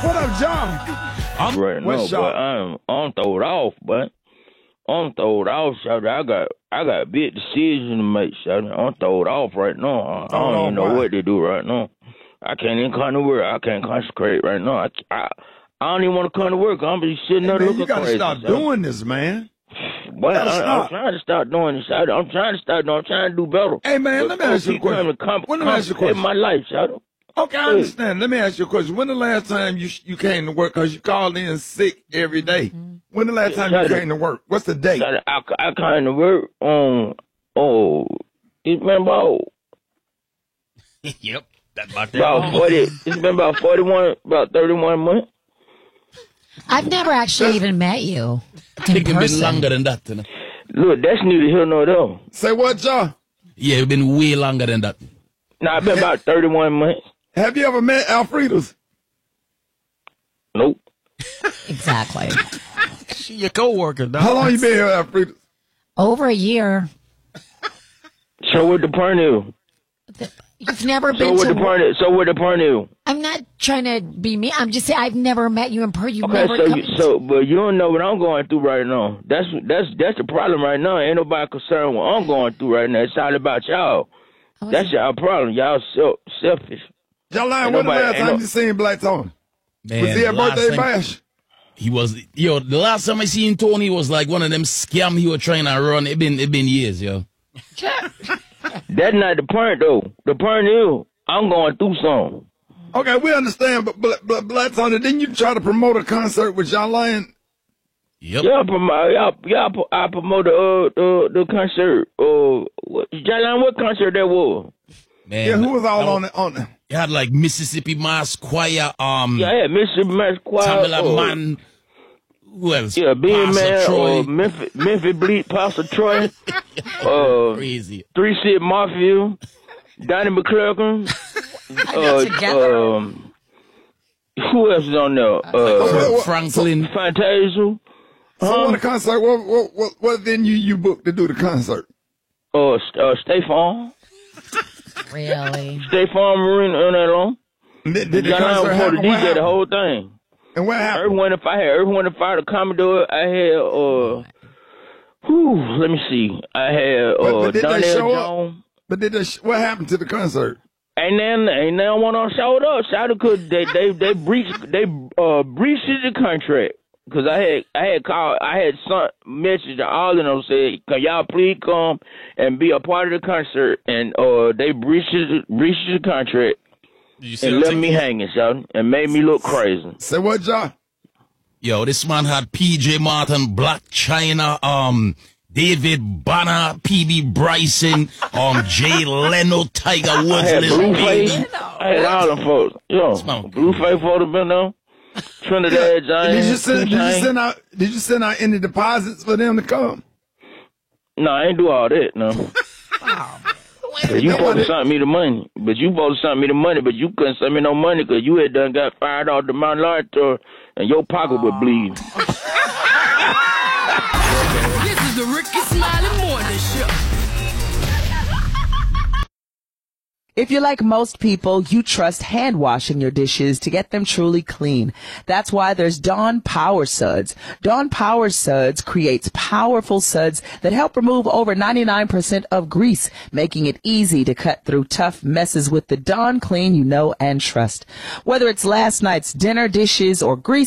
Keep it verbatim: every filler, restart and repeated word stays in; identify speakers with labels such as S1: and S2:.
S1: What up, John?
S2: I'm right now, but I'm I'm throwed off, but I'm throwed off, Shawty. I got I got a big decision to make, Shawty. I'm throwed off right now. I, I don't even know what to do right now. I can't even come to work. I can't concentrate right now. I, I, I don't even want to come to work. I'm just sitting there
S1: hey, man,
S2: looking
S1: you gotta
S2: crazy.
S1: stop
S2: so.
S1: doing this, man.
S2: But I, I'm trying to start doing this. Shawty. I'm trying to start doing. I'm trying to do better.
S1: Hey, man,
S2: but
S1: let me ask you a question.
S2: Com-
S1: let me ask you a question.
S2: my life, Shawty.
S1: Okay, I understand. Let me ask you a question. When the last time you you came to work? Because you called in sick every day. Mm-hmm. When the last time Shawty, you came to work? What's the date?
S2: Shawty, I, I came to work on, oh, it's been about...
S3: Yep, that's about that.
S2: About forty, it's been about forty-one, about thirty-one months.
S4: I've never actually even met you.
S3: I think it's been longer than that. You know?
S2: Look, that's neither here nor there.
S1: Say what, John?
S3: Yeah, it's been way longer than that.
S2: Nah, it's been about thirty-one months.
S1: Have you ever met Alfreda's?
S2: Nope.
S4: Exactly.
S3: She your co-worker, dog.
S1: How long you been here, Alfreda's?
S4: Over a year.
S2: So what the point is?
S4: You've never
S2: so
S4: been
S2: what
S4: to...
S2: The point is, so what the point is?
S4: I'm not trying to be mean. I'm just saying I've never met you in person. You've
S2: okay,
S4: never
S2: so,
S4: come
S2: you, so, but you don't know what I'm going through right now. That's that's that's the problem right now. Ain't nobody concerned what I'm going through right now. It's all about y'all. That's y'all problem. Y'all self, selfish.
S1: Y'all lying. When the last time no... you seen Black Tony?
S3: Man,
S1: was he at birthday bash?
S3: He was, yo, the last time I seen Tony was like one of them scam he was trying to run. It been it been years, yo.
S2: That's not the point, though. The point is, I'm going through something.
S1: Okay, we understand, but Black, Black, Black Tony, didn't you try to promote a concert with John Lyon?
S3: Yep.
S2: Yeah, promote. Y'all, y'all, I promoted uh, the the concert. Uh, what, John Lyon, what concert that was?
S1: Man, yeah, who was all on it? On it?
S3: You had like Mississippi Mass Choir. Um,
S2: yeah, yeah, Mississippi Mass Choir.
S3: Tamela
S2: uh,
S3: Man. Who else?
S2: Yeah, Bean Man,
S3: Troy.
S2: Uh, Memphis, Memphis Bleak, Pastor Troy. uh,
S3: Crazy.
S2: Three City Mafia, Donnie McClurkin. uh, um, who else is on there? Uh,
S3: Franklin.
S2: Fantasia.
S1: So
S2: huh?
S1: on the concert, what what what, what then you you booked to do the concert?
S2: Uh, uh State Farm.
S4: Really?
S2: State Farm Marine on that long.
S1: Did, did the concert happen?
S2: The D J the whole thing.
S1: And what happened?
S2: Everyone, if I had everyone to fire the Commodore, I had uh, whew, let me see, I had uh,
S1: but, but did
S2: Donnell
S1: they show
S2: Jones.
S1: Up? But did they sh- what happened to the concert?
S2: And then ain't no one on showed up. Shouted because they they they breached they uh breached the contract. Cause I had I had called I had sent message to all of them said, can y'all please come and be a part of the concert? And uh they breached the, breached the contract and left me hanging, son, and made me look crazy.
S1: Say what, John?
S3: Yo, this man had P J Martin, Black China, um, David Banner, P B Bryson, um, Jay Leno, Tiger Woods.
S2: I had Blueface. I had all them folks. Yo, Blueface folks have been there. Trinidad,
S1: yeah.
S2: James.
S1: Did you send? Did you send out? Did you send out any deposits for them to come?
S2: No, I ain't do all that. No.
S4: Wow.
S2: You supposed to send me the money, but you supposed to send me the money, but you couldn't send me no money because you had done got fired off the Mount Large tour and your pocket would bleed.
S5: This is the Ricky Smiley Morning Show.
S6: If you're like most people, you trust hand washing your dishes to get them truly clean. That's why there's Dawn Power Suds. Dawn Power Suds creates powerful suds that help remove over ninety-nine percent of grease, making it easy to cut through tough messes with the Dawn Clean you know and trust. Whether it's last night's dinner dishes or grease